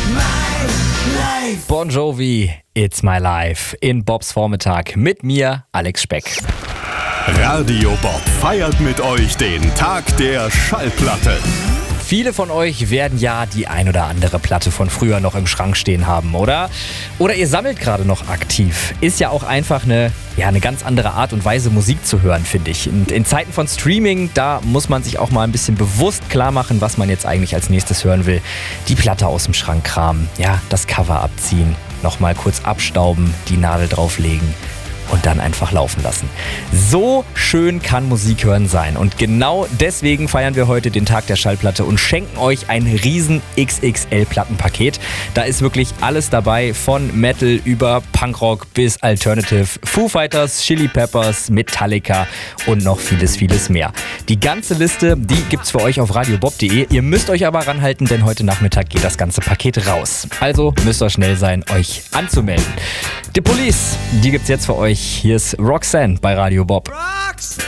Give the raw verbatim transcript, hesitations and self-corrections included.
Bon Jovi, It's My Life in Bobs Vormittag mit mir, Alex Speck. Radio Bob feiert mit euch den Tag der Schallplatte. Viele von euch werden ja die ein oder andere Platte von früher noch im Schrank stehen haben, oder? Oder ihr sammelt gerade noch aktiv. Ist ja auch einfach eine, ja, eine ganz andere Art und Weise, Musik zu hören, finde ich. Und in Zeiten von Streaming, da muss man sich auch mal ein bisschen bewusst klar machen, was man jetzt eigentlich als nächstes hören will. Die Platte aus dem Schrank kramen, ja, das Cover abziehen, nochmal kurz abstauben, die Nadel drauflegen und dann einfach laufen lassen. So schön kann Musik hören sein. Und genau deswegen feiern wir heute den Tag der Schallplatte und schenken euch ein riesen X X L-Plattenpaket. Da ist wirklich alles dabei, von Metal über Punkrock bis Alternative, Foo Fighters, Chili Peppers, Metallica und noch vieles, vieles mehr. Die ganze Liste, die gibt's für euch auf radio bob punkt de. Ihr müsst euch aber ranhalten, denn heute Nachmittag geht das ganze Paket raus. Also müsst ihr schnell sein, euch anzumelden. Die Police, die gibt's jetzt für euch. Hier ist Roxanne bei Radio Bob.